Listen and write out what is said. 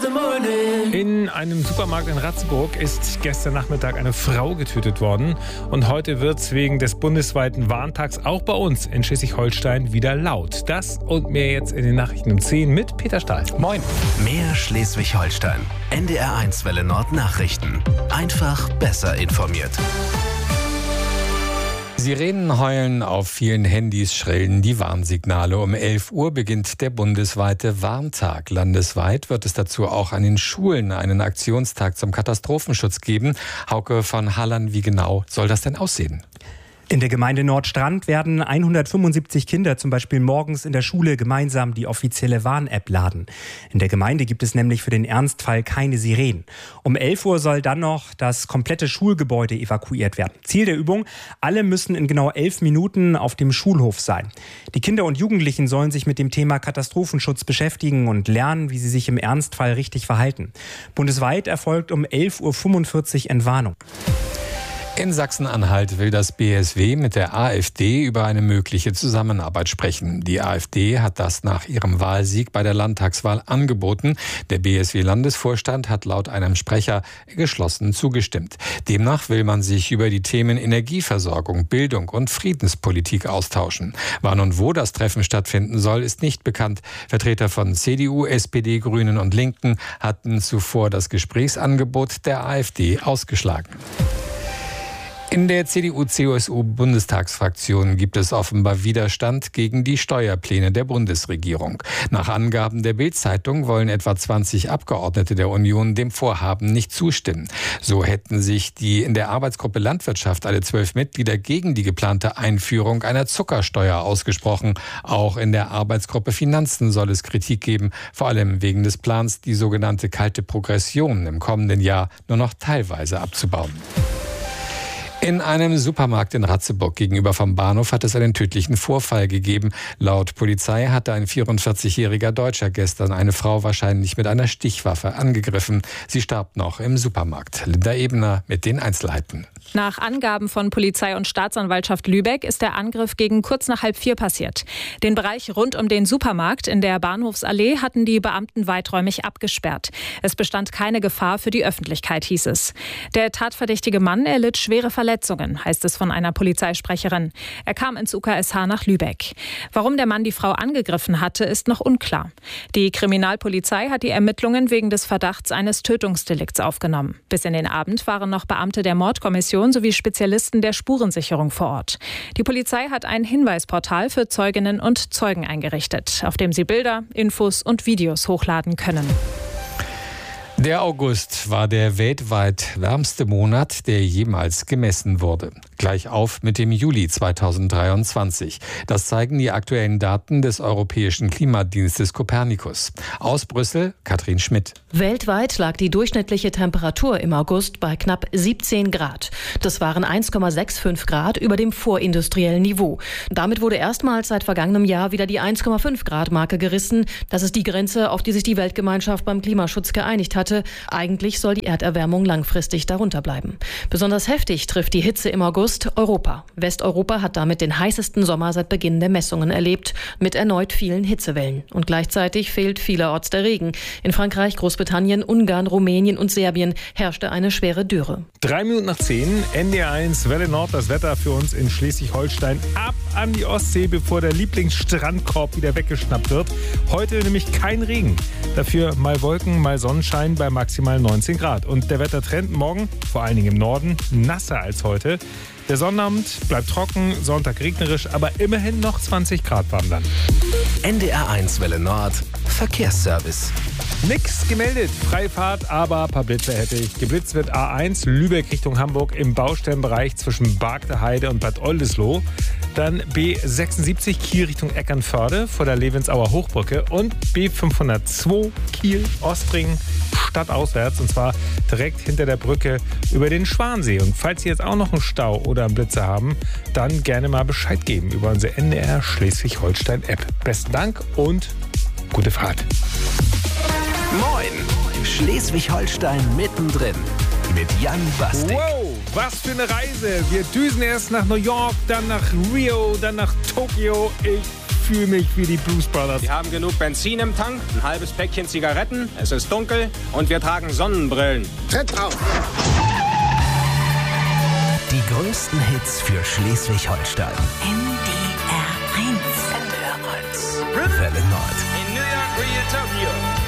In einem Supermarkt in Ratzeburg ist gestern Nachmittag eine Frau getötet worden. Und heute wird es wegen des bundesweiten Warntags auch bei uns in Schleswig-Holstein wieder laut. Das und mehr jetzt in den Nachrichten um 10 mit Peter Stahl. Moin. Mehr Schleswig-Holstein. NDR1 Welle Nord Nachrichten. Einfach besser informiert. Sirenen heulen, auf vielen Handys schrillen die Warnsignale. Um 11 Uhr beginnt der bundesweite Warntag. Landesweit wird es dazu auch an den Schulen einen Aktionstag zum Katastrophenschutz geben. Hauke von Halland, wie genau soll das denn aussehen? In der Gemeinde Nordstrand werden 175 Kinder zum Beispiel morgens in der Schule gemeinsam die offizielle Warn-App laden. In der Gemeinde gibt es nämlich für den Ernstfall keine Sirenen. Um 11 Uhr soll dann noch das komplette Schulgebäude evakuiert werden. Ziel der Übung: alle müssen in genau 11 Minuten auf dem Schulhof sein. Die Kinder und Jugendlichen sollen sich mit dem Thema Katastrophenschutz beschäftigen und lernen, wie sie sich im Ernstfall richtig verhalten. Bundesweit erfolgt um 11.45 Uhr Entwarnung. In Sachsen-Anhalt will das BSW mit der AfD über eine mögliche Zusammenarbeit sprechen. Die AfD hat das nach ihrem Wahlsieg bei der Landtagswahl angeboten. Der BSW-Landesvorstand hat laut einem Sprecher geschlossen zugestimmt. Demnach will man sich über die Themen Energieversorgung, Bildung und Friedenspolitik austauschen. Wann und wo das Treffen stattfinden soll, ist nicht bekannt. Vertreter von CDU, SPD, Grünen und Linken hatten zuvor das Gesprächsangebot der AfD ausgeschlagen. In der CDU-CSU-Bundestagsfraktion gibt es offenbar Widerstand gegen die Steuerpläne der Bundesregierung. Nach Angaben der Bild-Zeitung wollen etwa 20 Abgeordnete der Union dem Vorhaben nicht zustimmen. So hätten sich die in der Arbeitsgruppe Landwirtschaft alle 12 Mitglieder gegen die geplante Einführung einer Zuckersteuer ausgesprochen. Auch in der Arbeitsgruppe Finanzen soll es Kritik geben, vor allem wegen des Plans, die sogenannte kalte Progression im kommenden Jahr nur noch teilweise abzubauen. In einem Supermarkt in Ratzeburg gegenüber vom Bahnhof hat es einen tödlichen Vorfall gegeben. Laut Polizei hatte ein 44-jähriger Deutscher gestern eine Frau wahrscheinlich mit einer Stichwaffe angegriffen. Sie starb noch im Supermarkt. Linda Ebener mit den Einzelheiten. Nach Angaben von Polizei und Staatsanwaltschaft Lübeck ist der Angriff gegen kurz nach 3:30 passiert. Den Bereich rund um den Supermarkt in der Bahnhofsallee hatten die Beamten weiträumig abgesperrt. Es bestand keine Gefahr für die Öffentlichkeit, hieß es. Der tatverdächtige Mann erlitt schwere Verletzungen, heißt es von einer Polizeisprecherin. Er kam ins UKSH nach Lübeck. Warum der Mann die Frau angegriffen hatte, ist noch unklar. Die Kriminalpolizei hat die Ermittlungen wegen des Verdachts eines Tötungsdelikts aufgenommen. Bis in den Abend waren noch Beamte der Mordkommission sowie Spezialisten der Spurensicherung vor Ort. Die Polizei hat ein Hinweisportal für Zeuginnen und Zeugen eingerichtet, auf dem sie Bilder, Infos und Videos hochladen können. Der August war der weltweit wärmste Monat, der jemals gemessen wurde. Gleich auf mit dem Juli 2023. Das zeigen die aktuellen Daten des Europäischen Klimadienstes Copernicus. Aus Brüssel, Katrin Schmidt. Weltweit lag die durchschnittliche Temperatur im August bei knapp 17 Grad. Das waren 1,65 Grad über dem vorindustriellen Niveau. Damit wurde erstmals seit vergangenem Jahr wieder die 1,5 Grad Marke gerissen. Das ist die Grenze, auf die sich die Weltgemeinschaft beim Klimaschutz geeinigt hatte. Eigentlich soll die Erderwärmung langfristig darunter bleiben. Besonders heftig trifft die Hitze im August Europa. Westeuropa hat damit den heißesten Sommer seit Beginn der Messungen erlebt, mit erneut vielen Hitzewellen. Und gleichzeitig fehlt vielerorts der Regen. In Frankreich, Großbritannien, Ungarn, Rumänien und Serbien herrschte eine schwere Dürre. 10:03, NDR1 Welle Nord, das Wetter für uns in Schleswig-Holstein. Ab an die Ostsee, bevor der Lieblingsstrandkorb wieder weggeschnappt wird. Heute nämlich kein Regen. Dafür mal Wolken, mal Sonnenschein bei maximal 19 Grad. Und der Wettertrend morgen, vor allen Dingen im Norden, nasser als heute. Der Sonnabend bleibt trocken, Sonntag regnerisch, aber immerhin noch 20 Grad warm dann. NDR1 Welle Nord, Verkehrsservice. Nix gemeldet, Freifahrt, aber ein paar Blitze hätte ich. Geblitzt wird A1 Lübeck Richtung Hamburg im Baustellenbereich zwischen Bargteheide und Bad Oldesloe. Dann B76 Kiel Richtung Eckernförde vor der Levensauer Hochbrücke und B502 Kiel Ostring stadtauswärts, und zwar direkt hinter der Brücke über den Schwansee. Und falls Sie jetzt auch noch einen Stau oder einen Blitzer haben, dann gerne mal Bescheid geben über unsere NDR Schleswig-Holstein App. Besten Dank und gute Fahrt. Moin! Schleswig-Holstein mittendrin mit Jan Bastik. Wow, was für eine Reise. Wir düsen erst nach New York, dann nach Rio, dann nach Tokio. Ich fühle mich wie die Blues Brothers. Wir haben genug Benzin im Tank, ein halbes Päckchen Zigaretten, es ist dunkel und wir tragen Sonnenbrillen. Tritt drauf! Die größten Hits für Schleswig-Holstein. NDR 1. Welle Nord. In New York, Rio, Tokio.